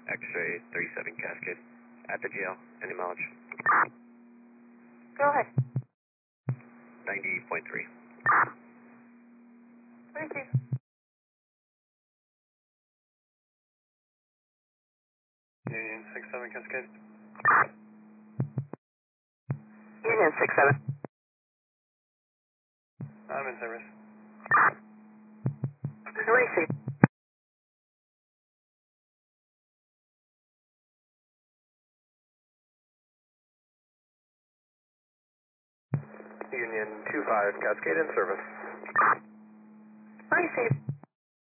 X-ray 37 Cascade. At the GL, any mileage? Go ahead. 90.3. Receive. Union 67 Cascade. Union 67. I'm in service. Receive. Union 25 Cascade in service. Receive.